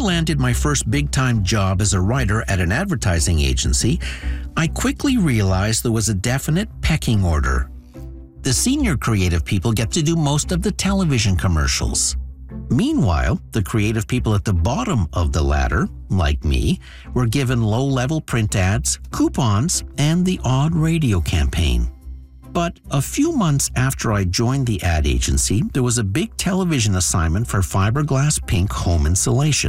landed my first big-time job as a writer at an advertising agency, I quickly realized there was a definite pecking order. The senior creative people get to do most of the television commercials. Meanwhile, the creative people at the bottom of the ladder, like me, were given low-level print ads, coupons, and the odd radio campaign. But a few months after I joined the ad agency, there was a big television assignment for fiberglass pink home insulation.